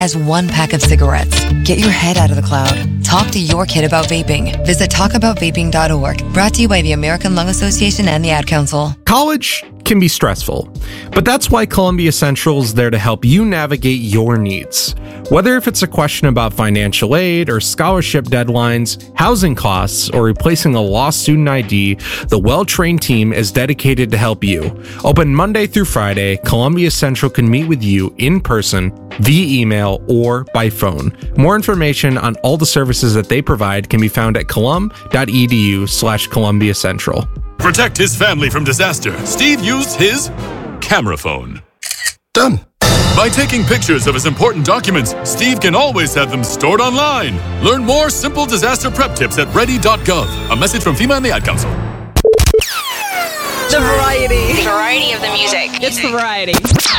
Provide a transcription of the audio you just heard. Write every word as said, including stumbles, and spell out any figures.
as one pack of cigarettes. Get your head out of the cloud. Talk to your kid about vaping. Visit talk about vaping dot org. Brought to you by the American Lung Association and the Ad Council. College can be stressful, but that's why Columbia Central is there to help you navigate your needs. Whether if it's a question about financial aid or scholarship deadlines, housing costs, or replacing a lost student I D, the well-trained team is dedicated to help you. Open Monday through Friday, Columbia Central can meet with you in person, via email, or by phone. More information on all the services that they provide can be found at colum.edu slash Columbia Central. Protect his family from disaster, Steve used his camera phone. Done. By taking pictures of his important documents, Steve can always have them stored online. Learn more simple disaster prep tips at ready dot gov. A message from FEMA and the Ad Council. The variety. The variety of the music. It's variety.